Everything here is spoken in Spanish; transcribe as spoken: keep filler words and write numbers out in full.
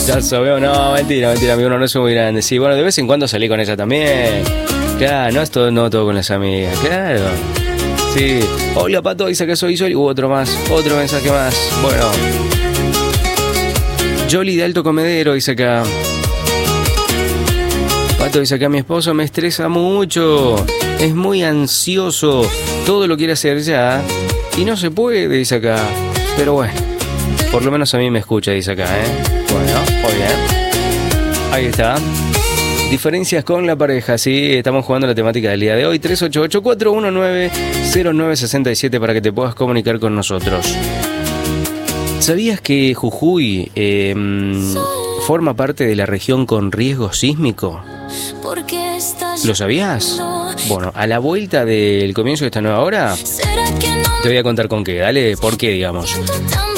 Caso, veo, no, mentira, mentira, amigo, no, no soy muy grande. Sí, bueno, de vez en cuando salí con ella también. Claro, no es todo, no todo con las amigas, claro. Sí. Hola, Pato, dice que soy Yoli. Uh, otro más, otro mensaje más. Bueno. Yoli de Alto Comedero dice acá. Pato dice acá, mi esposo me estresa mucho. Es muy ansioso. Todo lo quiere hacer ya. Y no se puede, dice acá. Pero bueno, por lo menos a mí me escucha, dice acá, ¿eh? Bueno, muy bien. Ahí está. Diferencias con la pareja, sí, estamos jugando la temática del día de hoy. tres ocho ocho, cuatro uno nueve, cero nueve seis siete para que te puedas comunicar con nosotros. ¿Sabías que Jujuy eh, forma parte de la región con riesgo sísmico? ¿Lo sabías? Bueno, a la vuelta del comienzo de esta nueva hora te voy a contar con qué. Dale, ¿por qué, digamos?